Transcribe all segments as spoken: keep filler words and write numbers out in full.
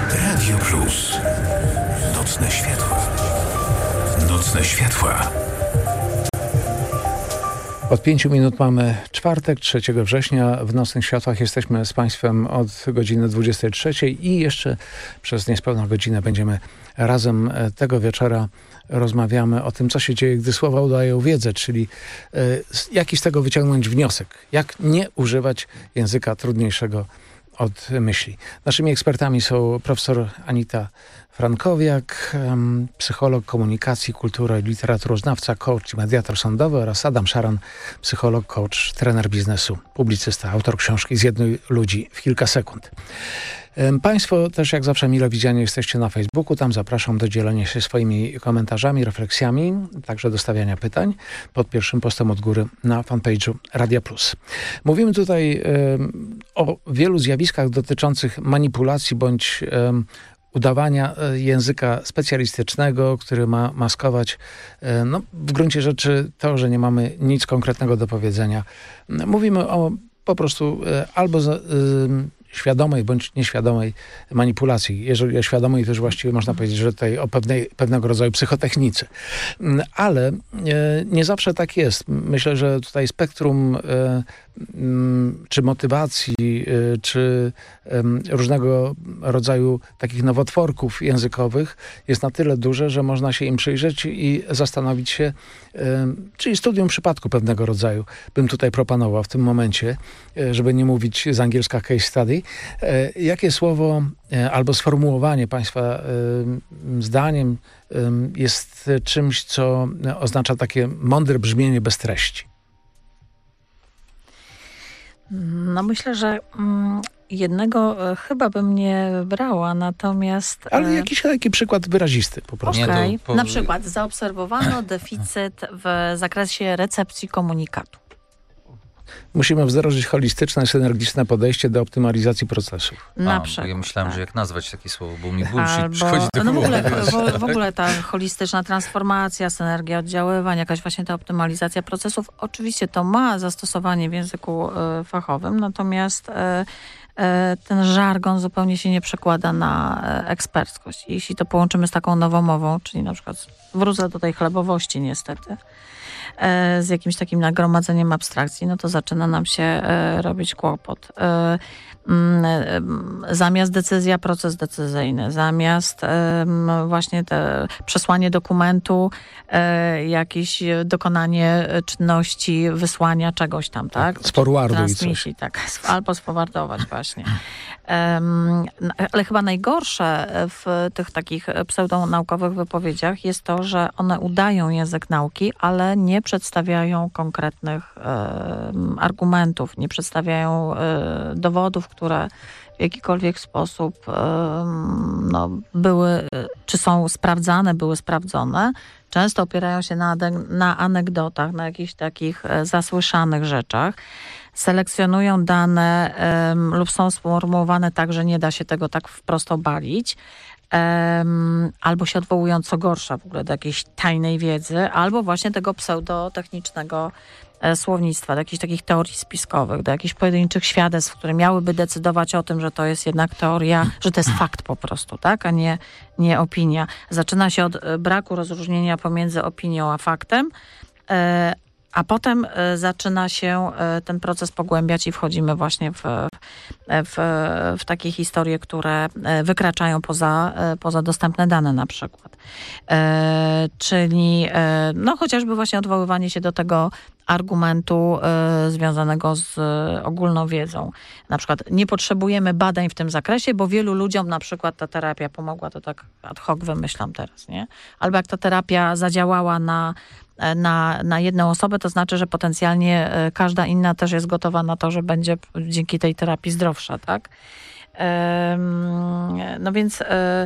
Radio Plus. Nocne światła. Nocne światła. Od pięciu minut mamy czwartek, trzeciego września. W Nocnych Światłach jesteśmy z Państwem od godziny dwudziestej trzeciej i jeszcze przez niespełna godzinę będziemy razem tego wieczora rozmawiamy o tym, co się dzieje, gdy słowa udają wiedzę, czyli y, jaki z tego wyciągnąć wniosek, jak nie używać języka trudniejszego od myśli. Naszymi ekspertami są profesor Anita Frankowiak, um, psycholog komunikacji, kultury, literaturoznawca, coach i mediator sądowy oraz Adam Szaran, psycholog, coach, trener biznesu, publicysta, autor książki Zjednuj ludzi w kilka sekund. Um, Państwo też jak zawsze mile widziani jesteście na Facebooku. Tam zapraszam do dzielenia się swoimi komentarzami, refleksjami, także do stawiania pytań pod pierwszym postem od góry na fanpage'u Radia Plus. Mówimy tutaj um, o wielu zjawiskach dotyczących manipulacji bądź um, udawania języka specjalistycznego, który ma maskować no, w gruncie rzeczy to, że nie mamy nic konkretnego do powiedzenia. Mówimy o po prostu albo z, y, świadomej bądź nieświadomej manipulacji. Jeżeli o świadomej, to już właściwie można powiedzieć, że tutaj o pewnej, pewnego rodzaju psychotechnice. Ale nie zawsze tak jest. Myślę, że tutaj spektrum czy motywacji, czy różnego rodzaju takich nowotworków językowych jest na tyle duże, że można się im przyjrzeć i zastanowić się, czyli studium przypadku pewnego rodzaju bym tutaj proponował w tym momencie, żeby nie mówić z angielska case study. Jakie słowo albo sformułowanie Państwa zdaniem jest czymś, co oznacza takie mądre brzmienie bez treści? No myślę, że mm, jednego e, chyba bym nie brała, natomiast... E... Ale jakiś taki przykład wyrazisty po prostu. Okej, Nie, to po... na przykład zaobserwowano deficyt w zakresie recepcji komunikatu. Musimy wdrożyć holistyczne, synergiczne podejście do optymalizacji procesów. Na A, przykład. Ja myślałem, tak. że jak nazwać takie słowo, bo mi bullshit Albo, przychodzi do no w głowy. ogóle, w, w ogóle ta holistyczna transformacja, synergia oddziaływań, jakaś właśnie ta optymalizacja procesów, oczywiście to ma zastosowanie w języku y, fachowym, natomiast y, y, ten żargon zupełnie się nie przekłada na y, eksperckość. Jeśli to połączymy z taką nowomową, czyli na przykład wrócę do tej chlebowości niestety, z jakimś takim nagromadzeniem abstrakcji, no to zaczyna nam się e, robić kłopot. E, e, zamiast decyzja, proces decyzyjny, zamiast e, właśnie te przesłanie dokumentu, e, jakieś dokonanie czynności, wysłania czegoś tam, tak? Sforwarduj coś. Tak, albo sforwardować właśnie. Um, ale chyba najgorsze w tych takich pseudonaukowych wypowiedziach jest to, że one udają język nauki, ale nie przedstawiają konkretnych um, argumentów, nie przedstawiają um, dowodów, które w jakikolwiek sposób um, no, były, czy są sprawdzane, były sprawdzone. Często opierają się na, na anegdotach, na jakichś takich zasłyszanych rzeczach. Selekcjonują dane um, lub są sformułowane tak, że nie da się tego tak wprost obalić. Um, albo się odwołują, co gorsza w ogóle, do jakiejś tajnej wiedzy, albo właśnie tego pseudotechnicznego e, słownictwa, do jakichś takich teorii spiskowych, do jakichś pojedynczych świadectw, które miałyby decydować o tym, że to jest jednak teoria, że to jest fakt po prostu, tak, a nie, nie opinia. Zaczyna się od braku rozróżnienia pomiędzy opinią a faktem, e, a potem y, zaczyna się y, ten proces pogłębiać i wchodzimy właśnie w, w, w takie historie, które y, wykraczają poza, y, poza dostępne dane na przykład. Y, czyli y, no chociażby właśnie odwoływanie się do tego argumentu y, związanego z y, ogólną wiedzą. Na przykład nie potrzebujemy badań w tym zakresie, bo wielu ludziom na przykład ta terapia pomogła, to tak ad hoc wymyślam teraz, nie? Albo jak ta terapia zadziałała na Na, na jedną osobę, to znaczy, że potencjalnie każda inna też jest gotowa na to, że będzie dzięki tej terapii zdrowsza, tak? No więc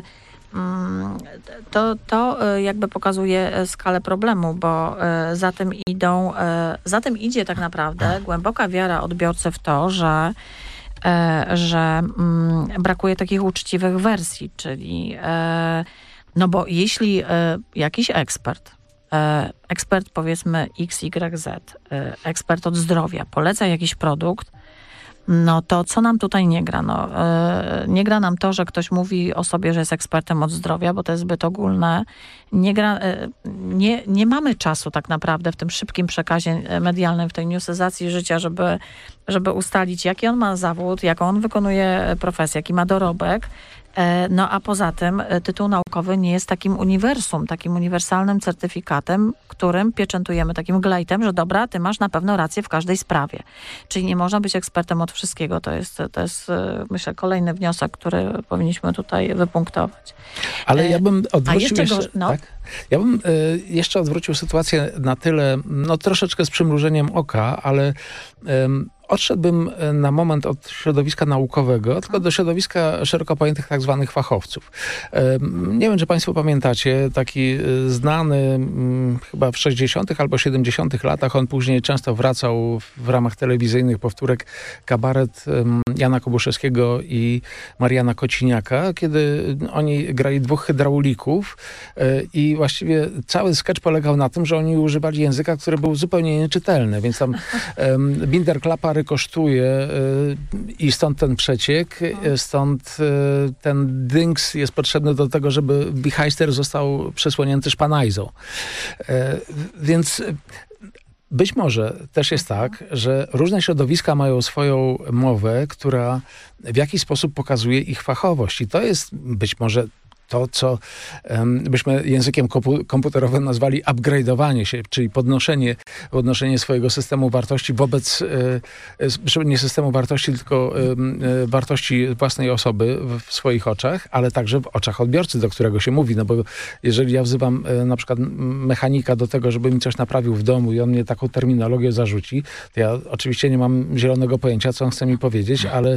to, to jakby pokazuje skalę problemu, bo za tym idą, za tym idzie tak naprawdę głęboka wiara odbiorcy w to, że że brakuje takich uczciwych wersji, czyli no bo jeśli jakiś ekspert ekspert powiedzmy X Y Z, ekspert od zdrowia, poleca jakiś produkt, no to co nam tutaj nie gra? No, yy, nie gra nam to, że ktoś mówi o sobie, że jest ekspertem od zdrowia, bo to jest zbyt ogólne. Nie, gra, yy, nie, nie mamy czasu tak naprawdę w tym szybkim przekazie medialnym, w tej newsyzacji życia, żeby, żeby ustalić, jaki on ma zawód, jaką on wykonuje profesję, jaki ma dorobek. No a poza tym tytuł naukowy nie jest takim uniwersum, takim uniwersalnym certyfikatem, którym pieczętujemy takim glejtem, że dobra, ty masz na pewno rację w każdej sprawie. Czyli nie można być ekspertem od wszystkiego. To jest, to jest myślę, kolejny wniosek, który powinniśmy tutaj wypunktować. Ale ja bym odwrócił jeszcze... jeszcze... Go, no. tak? Ja bym y, jeszcze odwrócił sytuację na tyle, no troszeczkę z przymrużeniem oka, ale y, odszedłbym na moment od środowiska naukowego, tylko do środowiska szeroko pojętych tak zwanych fachowców. Nie wiem, czy państwo pamiętacie, taki znany chyba w sześćdziesiątych albo siedemdziesiątych latach, on później często wracał w ramach telewizyjnych powtórek, kabaret Jana Kobuszewskiego i Mariana Kociniaka, kiedy oni grali dwóch hydraulików i właściwie cały sketch polegał na tym, że oni używali języka, który był zupełnie nieczytelny, więc tam binder klapa kosztuje y, i stąd ten przeciek, y, stąd y, ten dynks jest potrzebny do tego, żeby bichajster został przesłonięty szpanajzą. Y, więc być może też jest tak, że różne środowiska mają swoją mowę, która w jakiś sposób pokazuje ich fachowość i to jest być może to, co um, byśmy językiem kompu- komputerowym nazwali upgrade'owanie się, czyli podnoszenie, podnoszenie swojego systemu wartości wobec, e, nie systemu wartości, tylko e, wartości własnej osoby w, w swoich oczach, ale także w oczach odbiorcy, do którego się mówi. No bo jeżeli ja wzywam e, na przykład mechanika do tego, żeby mi coś naprawił w domu i on mnie taką terminologię zarzuci, to ja oczywiście nie mam zielonego pojęcia, co on chce mi powiedzieć, ale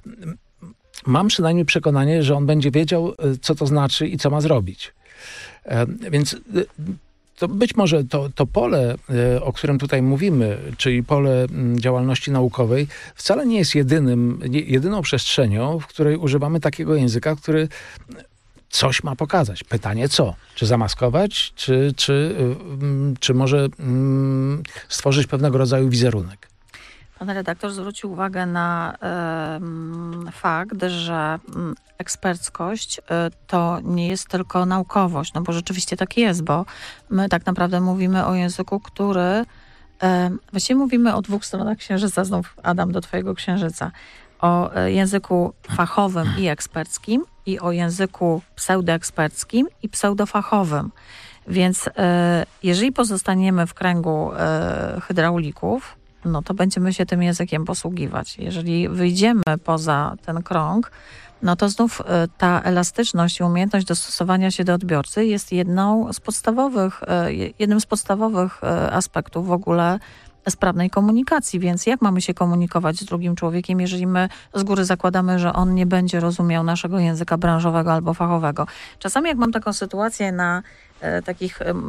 mam przynajmniej przekonanie, że on będzie wiedział, co to znaczy i co ma zrobić. Więc to być może to, to pole, o którym tutaj mówimy, czyli pole działalności naukowej, wcale nie jest jedynym, jedyną przestrzenią, w której używamy takiego języka, który coś ma pokazać. Pytanie co? Czy zamaskować, czy, czy, czy może stworzyć pewnego rodzaju wizerunek? Pan redaktor zwrócił uwagę na y, fakt, że y, eksperckość y, to nie jest tylko naukowość, no bo rzeczywiście tak jest, bo my tak naprawdę mówimy o języku, który y, właściwie mówimy o dwóch stronach księżyca, znów Adam do twojego księżyca, o y, języku fachowym i eksperckim i o języku pseudoeksperckim i pseudofachowym. Więc y, jeżeli pozostaniemy w kręgu y, hydraulików, no to będziemy się tym językiem posługiwać. Jeżeli wyjdziemy poza ten krąg, no to znów ta elastyczność i umiejętność dostosowania się do odbiorcy jest jedną z podstawowych, jednym z podstawowych aspektów w ogóle sprawnej komunikacji. Więc jak mamy się komunikować z drugim człowiekiem, jeżeli my z góry zakładamy, że on nie będzie rozumiał naszego języka branżowego albo fachowego? Czasami jak mam taką sytuację na e, takich e,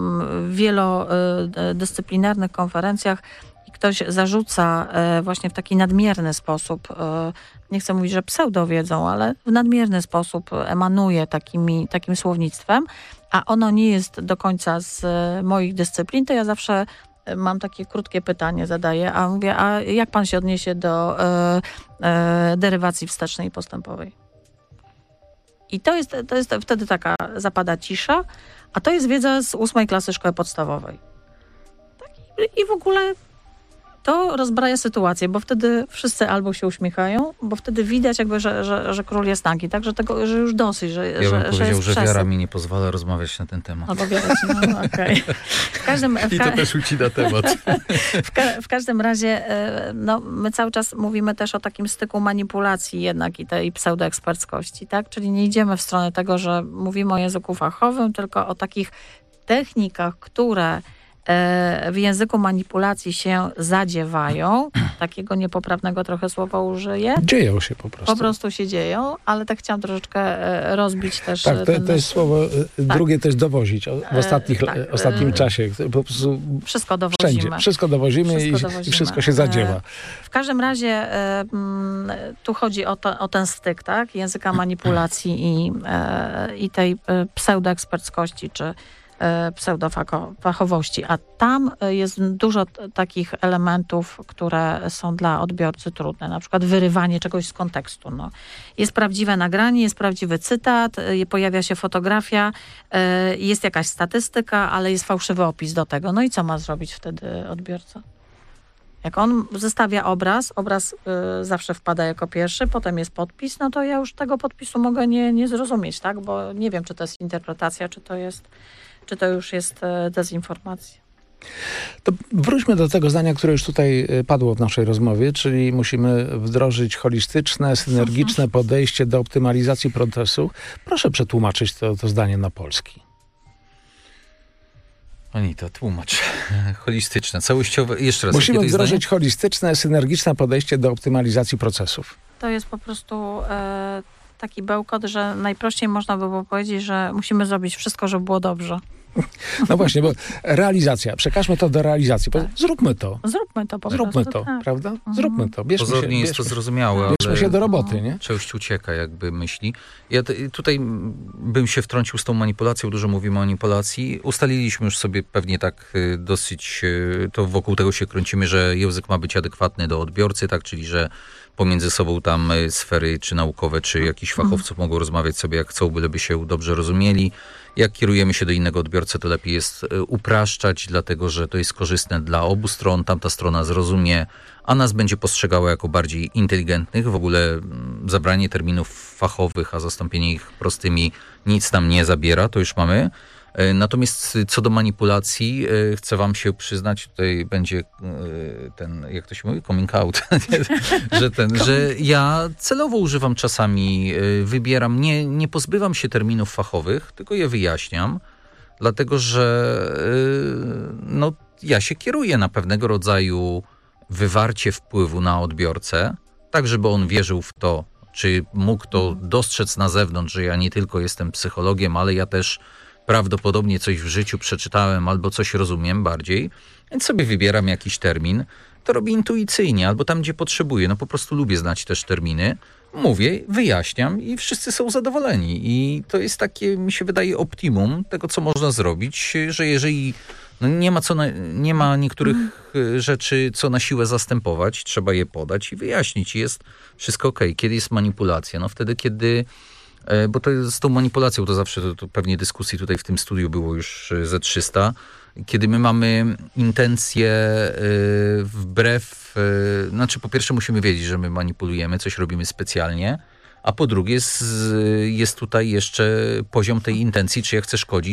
wielodyscyplinarnych konferencjach, ktoś zarzuca e, właśnie w taki nadmierny sposób, e, nie chcę mówić, że pseudowiedzą, ale w nadmierny sposób emanuje takimi, takim słownictwem, a ono nie jest do końca z e, moich dyscyplin, to ja zawsze mam takie krótkie pytanie, zadaję, a mówię, a jak pan się odniesie do e, e, derywacji wstecznej i postępowej? I to jest, to jest wtedy taka zapada cisza, a to jest wiedza z ósmej klasy szkoły podstawowej. Tak, i, i w ogóle to rozbraja sytuację, bo wtedy wszyscy albo się uśmiechają, bo wtedy widać jakby, że, że, że król jest nagi, także tego, że już dosyć, że, ja że, bym że powiedział, jest że przesyp. wiara mi nie pozwala rozmawiać na ten temat. Albo wiara ci, no okej. Okay. W każdym, w I to też ucina temat. w, ka- w każdym razie no, my cały czas mówimy też o takim styku manipulacji jednak i tej pseudoeksperckości, tak? Czyli nie idziemy w stronę tego, że mówimy o języku fachowym, tylko o takich technikach, które w języku manipulacji się zadziewają. Takiego niepoprawnego trochę słowa użyję. Dzieją się po prostu. Po prostu się dzieją, ale tak chciałam troszeczkę rozbić też... Tak, to, ten to jest słowo tak. drugie też dowozić w ostatnich, tak. ostatnim czasie. Po prostu wszystko dowozimy. Wszędzie. Wszystko dowozimy, wszystko i, dowozimy i wszystko się zadziewa. W każdym razie tu chodzi o, to, o ten styk, tak? Języka manipulacji i, i tej pseudoeksperckości, czy pseudofachowości, a tam jest dużo t- takich elementów, które są dla odbiorcy trudne, na przykład wyrywanie czegoś z kontekstu. No. Jest prawdziwe nagranie, jest prawdziwy cytat, y, pojawia się fotografia, y, jest jakaś statystyka, ale jest fałszywy opis do tego. No i co ma zrobić wtedy odbiorca? Jak on zestawia obraz, obraz y, zawsze wpada jako pierwszy, potem jest podpis, no to ja już tego podpisu mogę nie, nie zrozumieć, tak? Bo nie wiem, czy to jest interpretacja, czy to jest, czy to już jest y, dezinformacja. To wróćmy do tego zdania, które już tutaj y, padło w naszej rozmowie, czyli musimy wdrożyć holistyczne, synergiczne podejście do optymalizacji procesu. Proszę przetłumaczyć to, to zdanie na polski. Anita, tłumacz. Holistyczne, całościowe. Jeszcze raz. Musimy jakie to jest wdrożyć zdanie? holistyczne, synergiczne podejście do optymalizacji procesów. To jest po prostu e, taki bełkot, że najprościej można by było powiedzieć, że musimy zrobić wszystko, żeby było dobrze. No właśnie, bo realizacja, przekażmy to do realizacji. Po- Tak. Zróbmy to. Zróbmy to po Zróbmy prostu. to, tak. prawda? Mhm. Zróbmy to. Bierzmy się, Pozornie jest to bierzmy, zrozumiałe, bierzmy ale się do roboty, nie? część ucieka jakby myśli. Ja t- tutaj bym się wtrącił z tą manipulacją, dużo mówimy o manipulacji. Ustaliliśmy już sobie pewnie tak y, dosyć, y, to wokół tego się kręcimy, że język ma być adekwatny do odbiorcy, tak, czyli że pomiędzy sobą tam y, sfery czy naukowe, czy jakiś fachowców mogą rozmawiać sobie jak chcą, byleby się dobrze rozumieli. Jak kierujemy się do innego odbiorcy, to lepiej jest y, upraszczać, dlatego że to jest korzystne dla obu stron. Tamta strona zrozumie, a nas będzie postrzegała jako bardziej inteligentnych. W ogóle mm, zabranie terminów fachowych, a zastąpienie ich prostymi nic nam nie zabiera, to już mamy. Y, Natomiast y, co do manipulacji, y, chcę wam się przyznać, tutaj będzie y, ten, jak to się mówi, coming out, że, ten, że ja celowo używam czasami, y, wybieram, nie, nie pozbywam się terminów fachowych, tylko je wyjaśniam, dlatego że y, no, ja się kieruję na pewnego rodzaju wywarcie wpływu na odbiorcę, tak żeby on wierzył w to, czy mógł to dostrzec na zewnątrz, że ja nie tylko jestem psychologiem, ale ja też prawdopodobnie coś w życiu przeczytałem albo coś rozumiem bardziej, więc sobie wybieram jakiś termin. To robię intuicyjnie albo tam, gdzie potrzebuję. No po prostu lubię znać też terminy. Mówię, wyjaśniam i wszyscy są zadowoleni. I to jest takie, mi się wydaje, optimum tego, co można zrobić, że jeżeli no nie ma, co na, nie ma niektórych mm. rzeczy, co na siłę zastępować, trzeba je podać i wyjaśnić. Jest wszystko okej. Okay. Kiedy jest manipulacja? No wtedy, kiedy... Bo to z tą manipulacją to zawsze, to, to pewnie dyskusji tutaj w tym studiu było już ze trzysta, kiedy my mamy intencje yy, wbrew, yy, znaczy po pierwsze musimy wiedzieć, że my manipulujemy, coś robimy specjalnie, a po drugie z, jest tutaj jeszcze poziom tej intencji, czy ja chcę szkodzić,